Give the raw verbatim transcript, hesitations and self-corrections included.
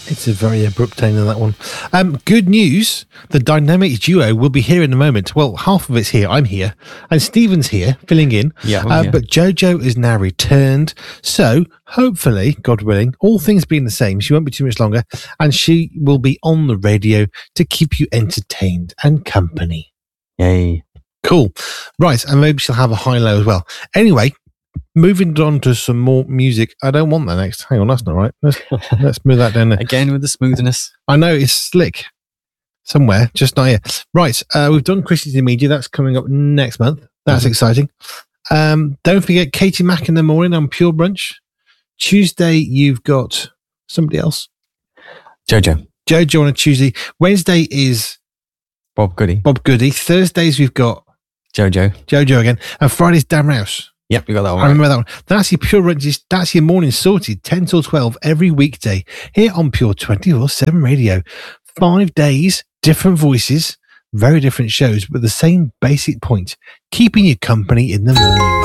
It's a very abrupt end of that one. Um, good news. The dynamic duo will be here in a moment. Well, half of it's here. I'm here. And Stephen's here, filling in. Yeah, uh, here. But Jojo is now returned. So, hopefully, God willing, all things being the same, she won't be too much longer. And she will be on the radio to keep you entertained and company. Yay. Cool. Right. And maybe she'll have a high-low as well. Anyway, moving on to some more music. I don't want that next. Hang on, that's not right. Let's, let's move that down there. Again with the smoothness. I know it's slick somewhere, just not here. Right, uh, we've done Chrissy's in Media. That's coming up next month. That's mm-hmm. exciting. Um, don't forget Katie Mack in the morning on Pure Brunch. Tuesday, you've got somebody else. Jojo. Jojo on a Tuesday. Wednesday is Bob Goody. Bob Goody. Thursdays, we've got Jojo. Jojo again. And Friday's Dan Rouse. Yep, you got that one. I remember that one. That's your Pure Brunch. That's your morning sorted, ten till twelve every weekday here on Pure twenty-four seven Radio. Five days, different voices, very different shows, but the same basic point, keeping you company in the morning.